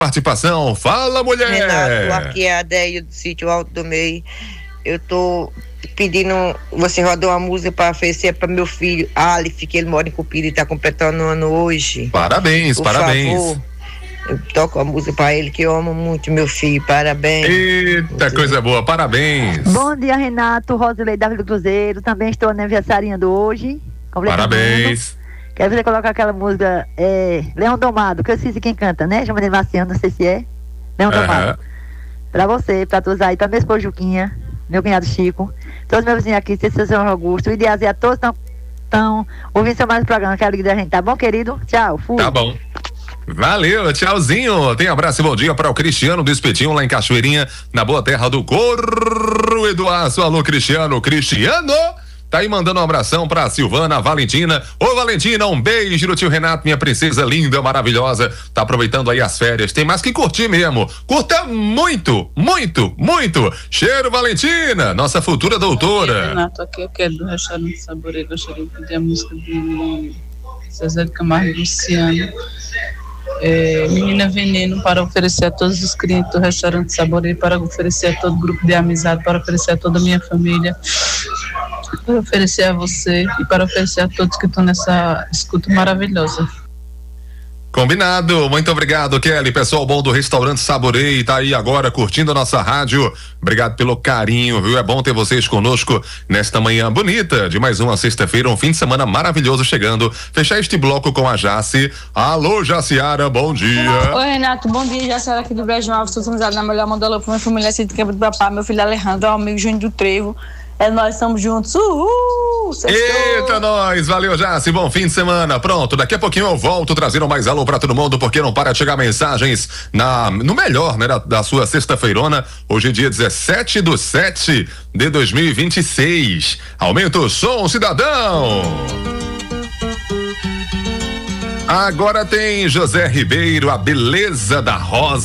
participação. Fala, mulher! Renato, aqui é a Deia do sítio Alto do Meio. Eu tô pedindo, você rodou uma música para oferecer para meu filho, Alif, que ele mora em Cupira e tá completando um ano hoje. Parabéns, Por parabéns. favor, eu toco a música para ele, que eu amo muito meu filho. Parabéns. Eita, coisa boa, parabéns. Bom dia, Renato, Rosilei da Vila do Cruzeiro. Também estou aniversariando hoje. Parabéns. Quero que você coloque aquela música Leão Domado, que eu esqueci quem canta, né? Chama de Marciano, não sei se é. Leão Domado. Pra você, pra todos aí, pra minha esposa Juquinha, meu cunhado Chico, todos meus vizinhos aqui, seu Augusto, e Dias e a todos estão ouvindo seu mais programa, que é a alegria da gente, tá bom, querido? Tchau, fui. Tá bom. Valeu, tchauzinho. Tem abraço e bom dia para o Cristiano do Espetinho lá em Cachoeirinha, na boa terra do Corro Eduardo. Alô, Cristiano. Cristiano tá aí mandando um abração pra Silvana, Valentina. Ô, Valentina, um beijo do tio Renato, minha princesa linda, maravilhosa. Tá aproveitando aí as férias. Tem mais que curtir mesmo. Curta muito, muito, muito. Cheiro, Valentina, nossa futura doutora. Renato, aqui eu quero do Restaurante Saborê. Gostaria de pedir a música de Zezé de Camargo e Luciano. Menina Veneno, para oferecer a todos os clientes do Restaurante Saborê, para oferecer a todo o grupo de amizade, para oferecer a toda a minha família, para oferecer a você e para oferecer a todos que estão nessa escuta maravilhosa. Combinado, muito obrigado, Kelly, pessoal bom do Restaurante Saborei, tá aí agora curtindo a nossa rádio, obrigado pelo carinho, viu, é bom ter vocês conosco nesta manhã bonita de mais uma sexta-feira, um fim de semana maravilhoso chegando, fechar este bloco com a Jaci. Alô, Jaciara, bom dia. Oi, Renato, bom dia, Jaciara aqui do Brejo Alves, estou familiarizado na melhor mandala para minha família, assim, de Quebra do Papá, meu filho Alejandro, meu amigo Júnior do Trevo. Nós estamos juntos. Uhul! Sextou. Eita, nós! Valeu, Jaci. Bom fim de semana. Pronto, daqui a pouquinho eu volto trazendo mais alô pra todo mundo, porque não para de chegar mensagens no melhor, né, da sua sexta-feirona. Hoje é dia 17/7/2026. Aumenta o som, cidadão! Agora tem José Ribeiro, a beleza da rosa.